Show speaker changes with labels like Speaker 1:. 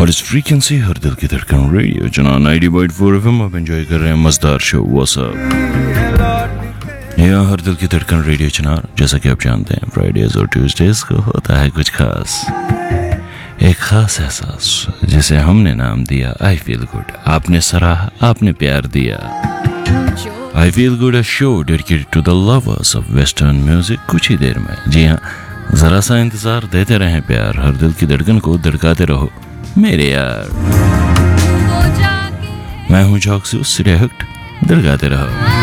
Speaker 1: और इस फ्रीक्वेंसी हर दिल की धड़कन रेडियो चुना 90.4 FM आप एंजॉय कर रहे हैं मजेदार शो व्हाट्सअप। यह हर दिल की धड़कन रेडियो चुना, जैसा कि आप जानते हैं फ्राइडेज और ट्यूसडेज को होता है कुछ खास, एक खास एहसास जिसे हमने नाम दिया आई फील गुड। आपने सराहा, आपने प्यार दिया। I feel good, a show dedicated to the lovers of western music. कुछ ही देर में, जी हाँ, जरा सा इंतजार, देते रहें प्यार, हर दिल की धड़कन को धड़काते रहो मेरे यार। मैं हूं चौकसी, सिरे हट, धड़काते रहो।